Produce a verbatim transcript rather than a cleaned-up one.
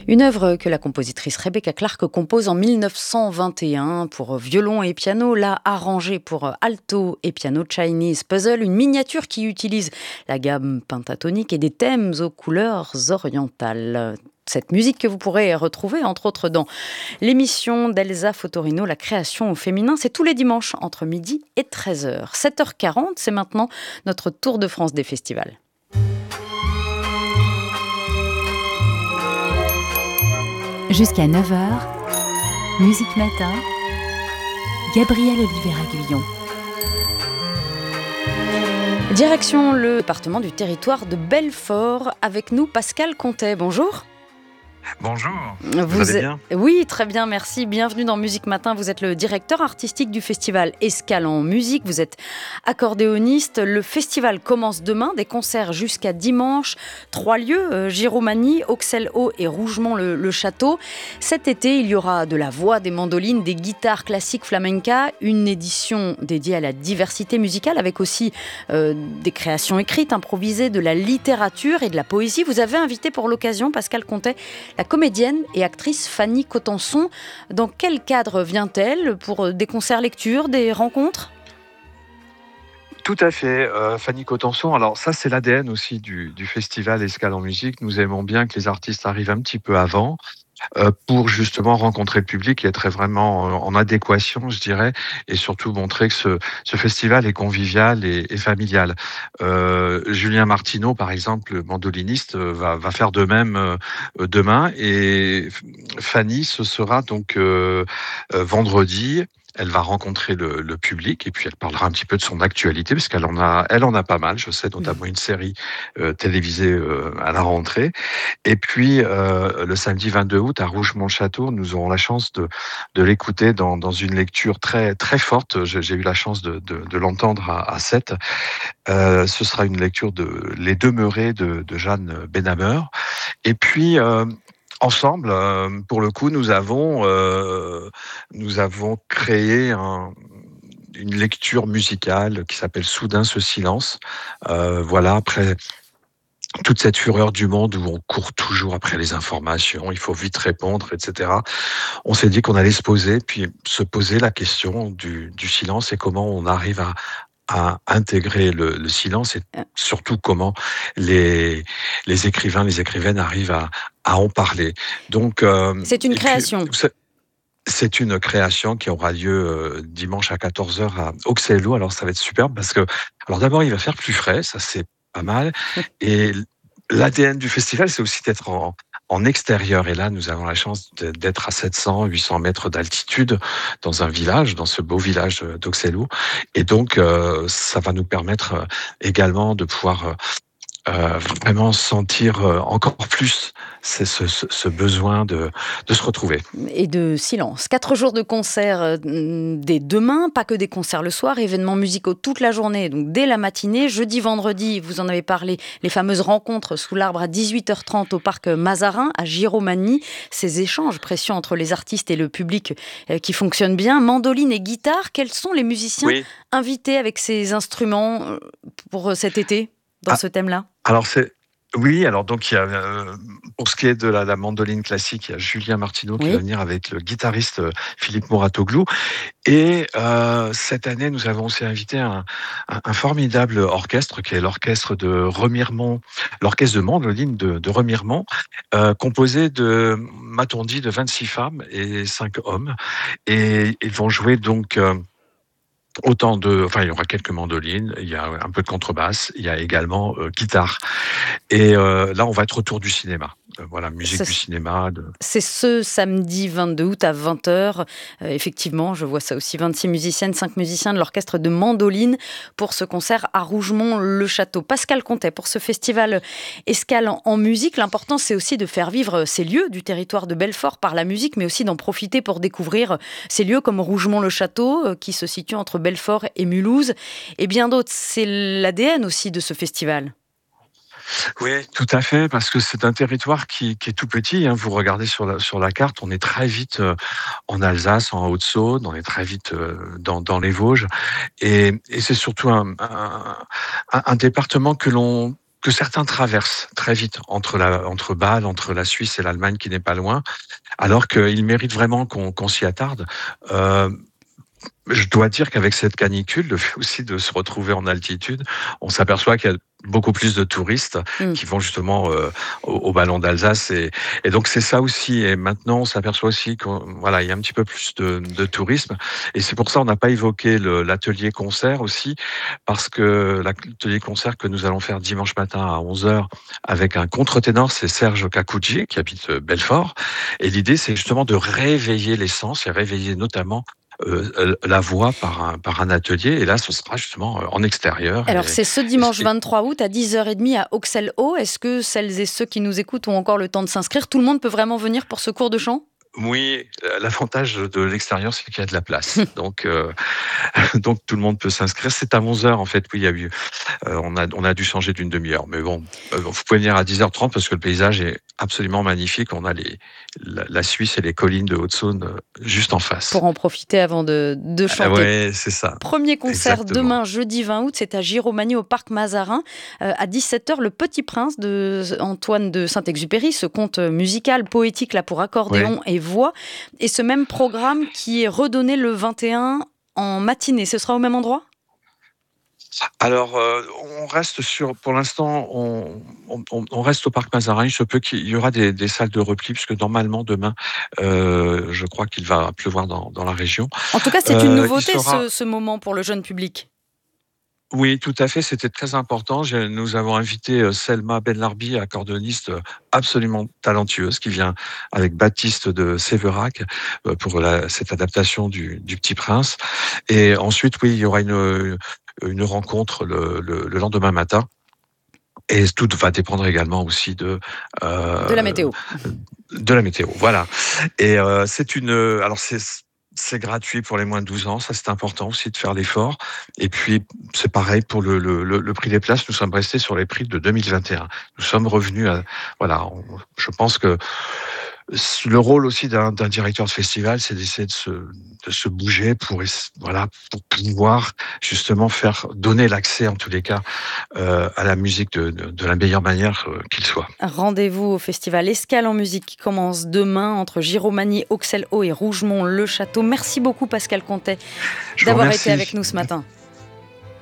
Une œuvre que la compositrice Rebecca Clark compose en mille neuf cent vingt et un pour violon et piano, là arrangée pour alto et piano, Chinese Puzzle, une miniature qui utilise la gamme pentatonique et des thèmes aux couleurs orientales. Cette musique que vous pourrez retrouver, entre autres, dans l'émission d'Elsa Fotorino, La création au féminin, c'est tous les dimanches entre midi et treize heures. sept heures quarante, c'est maintenant notre tour de France des festivals. Jusqu'à neuf heures, Musique Matin, Gabriel Oliveira-Guyon. Direction le département du territoire de Belfort. Avec nous, Pascal Contet. Bonjour. Bonjour, vous, vous allez bien ? Oui, très bien, merci. Bienvenue dans Musique Matin. Vous êtes le directeur artistique du festival Escale en musique. Vous êtes accordéoniste. Le festival commence demain, des concerts jusqu'à dimanche. Trois lieux, euh, Giromagny, Auxerre-Haut et Rougemont-le-Château. Cet été, il y aura de la voix, des mandolines, des guitares classiques flamenca, une édition dédiée à la diversité musicale avec aussi euh, des créations écrites, improvisées, de la littérature et de la poésie. Vous avez invité pour l'occasion, Pascal Contet, la comédienne et actrice Fanny Cotenson. Dans quel cadre vient-elle? Pour des concerts lectures, des rencontres? Tout à fait, euh, Fanny Cotenson. Alors ça, c'est l'A D N aussi du, du festival Escale en musique. Nous aimons bien que les artistes arrivent un petit peu avant euh, pour justement rencontrer le public et être vraiment euh, en adéquation, je dirais, et surtout montrer que ce, ce festival est convivial et, et familial. Euh, Julien Martineau, par exemple, le mandoliniste, euh, va, va faire de même euh, demain. Et Fanny, ce sera donc euh, euh, vendredi. Elle va rencontrer le, le public et puis elle parlera un petit peu de son actualité parce qu'elle en a, elle en a pas mal. Je sais notamment une série euh, télévisée euh, à la rentrée. Et puis euh, le samedi vingt-deux août à Rougemont-le-Château, nous aurons la chance de, de l'écouter dans, dans une lecture très très forte. J'ai, j'ai eu la chance de, de, de l'entendre à, à Sète. Euh, ce sera une lecture de Les Demeurés de, de Jeanne Benhammer. Et puis euh, Ensemble, euh, pour le coup, nous avons euh, nous avons créé un, une lecture musicale qui s'appelle Soudain ce silence. Euh, voilà, après toute cette fureur du monde où on court toujours après les informations, il faut vite répondre, et cetera. On s'est dit qu'on allait se poser, puis se poser la question du, du silence et comment on arrive à à intégrer le, le silence et surtout comment les les écrivains, les écrivaines arrivent à à en parler. Donc euh, c'est une création. Puis, c'est, c'est une création qui aura lieu euh, dimanche à quatorze heures à Auxerre-Haut. Alors ça va être superbe parce que alors d'abord il va faire plus frais, ça c'est pas mal. Et l'A D N du festival, c'est aussi d'être en en extérieur. Et là, nous avons la chance d'être à sept cents, huit cents mètres d'altitude dans un village, dans ce beau village d'Auxerre. Et donc, euh, ça va nous permettre également de pouvoir euh, vraiment sentir encore plus ce, ce, ce besoin de, de se retrouver. Et de silence. Quatre jours de concerts euh, dès demain, pas que des concerts le soir, événements musicaux toute la journée, donc dès la matinée. Jeudi, vendredi, vous en avez parlé, les fameuses rencontres sous l'arbre à dix-huit heures trente au parc Mazarin, à Giromagny. Ces échanges précieux entre les artistes et le public euh, qui fonctionnent bien. Mandoline et guitare, quels sont les musiciens oui. invités avec ces instruments pour cet été, dans ah, ce thème-là? Alors c'est... Oui, alors donc il y a euh, pour ce qui est de la, la mandoline classique, il y a Julien Martineau qui oui. va venir avec le guitariste euh, Philippe Mouratoglou. Et euh, cette année, nous avons aussi invité un, un, un formidable orchestre qui est l'orchestre de Remiremont, l'orchestre de mandoline de, de Remiremont, euh, composé de, m'a-t-on dit, de vingt-six femmes et cinq hommes. Et ils vont jouer donc euh, autant de, enfin il y aura quelques mandolines, il y a un peu de contrebasse, il y a également euh, guitare. Et euh, là, on va être autour du cinéma. Euh, voilà, musique c'est, du cinéma. De... C'est ce samedi vingt-deux août à vingt heures. Euh, effectivement, je vois ça aussi. vingt-six musiciennes, cinq musiciens de l'orchestre de mandoline pour ce concert à Rougemont-le-Château. Pascal Contet, pour ce festival Escale en musique, l'important, c'est aussi de faire vivre ces lieux du territoire de Belfort par la musique, mais aussi d'en profiter pour découvrir ces lieux comme Rougemont-le-Château, euh, qui se situe entre Belfort et Mulhouse, et bien d'autres. C'est l'A D N aussi de ce festival. Oui, tout à fait, parce que c'est un territoire qui, qui est tout petit. Hein. Vous regardez sur la, sur la carte, on est très vite euh, en Alsace, en Haute-Saône, on est très vite euh, dans, dans les Vosges. Et, et c'est surtout un, un, un département que l'on que certains traversent très vite entre, la, entre Bâle, entre la Suisse et l'Allemagne qui n'est pas loin, alors qu'ils méritent vraiment qu'on, qu'on s'y attarde. Euh, Je dois dire qu'avec cette canicule, le fait aussi de se retrouver en altitude, on s'aperçoit qu'il y a beaucoup plus de touristes Mm. qui vont justement euh, au, au Ballon d'Alsace. Et, et donc c'est ça aussi. Et maintenant, on s'aperçoit aussi qu'il voilà, y a un petit peu plus de, de tourisme. Et c'est pour ça qu'on n'a pas évoqué le, l'atelier concert aussi, parce que l'atelier concert que nous allons faire dimanche matin à onze heures avec un contre-ténor, c'est Serge Kakuji qui habite Belfort. Et l'idée, c'est justement de réveiller l'essence et réveiller notamment Euh, la voix par un, par un atelier, et là ce sera justement en extérieur. Alors Et, c'est ce dimanche et, vingt-trois août à dix heures trente à Auxelles-Haut. Est-ce que celles et ceux qui nous écoutent ont encore le temps de s'inscrire? Tout le monde peut vraiment venir pour ce cours de chant? oui, l'avantage de l'extérieur, c'est qu'il y a de la place. Donc, euh, donc tout le monde peut s'inscrire. C'est à onze heures en fait. Oui, il y a eu, euh, on a, on a dû changer d'une demi-heure. Mais bon, euh, vous pouvez venir à dix heures trente parce que le paysage est absolument magnifique. On a les, la, la Suisse et les collines de Haute-Saône euh, juste en face. Pour en profiter avant de, de Ah chanter. ouais, c'est ça. Premier concert Exactement. demain, jeudi vingt août, c'est à Giromagny au Parc Mazarin. Euh, à dix-sept heures, Le Petit Prince de Antoine de Saint-Exupéry, ce conte musical, poétique là pour accordéon Oui. et voix. Et ce même programme qui est redonné le vingt et un en matinée. Ce sera au même endroit ? Alors, euh, on reste sur, pour l'instant, on, on, on reste au Parc Mazarin. Il se peut qu'il y aura des, des salles de repli, puisque normalement, demain, euh, je crois qu'il va pleuvoir dans, dans la région. En tout cas, c'est Euh, une il nouveauté sera... ce, ce moment pour le jeune public. Oui, tout à fait, c'était très important. J'ai- Nous avons invité euh, Selma Benlarbi, accordéoniste euh, absolument talentueuse, qui vient avec Baptiste de Séverac euh, pour la, cette adaptation du, du Petit Prince. Et ensuite, oui, il y aura une, une rencontre le, le, le lendemain matin. Et tout va dépendre également aussi de euh, De la météo. de la météo. Voilà. Et euh, c'est une. Alors c'est c'est gratuit pour les moins de douze ans. Ça c'est important aussi de faire l'effort. Et puis c'est pareil pour le, le, le, le prix des places. Nous sommes restés sur les prix de deux mille vingt et un. Nous sommes revenus à voilà. On, je pense que le rôle aussi d'un, d'un directeur de festival, c'est d'essayer de se, de se bouger pour, voilà, pour pouvoir justement faire donner l'accès, en tous les cas, euh, à la musique de, de, de la meilleure manière euh, qu'il soit. Rendez-vous au festival Escale en musique qui commence demain entre Giromagny, Auxelles-Haut et Rougemont-le-Château. Merci beaucoup Pascal Contet d'avoir été avec nous ce matin.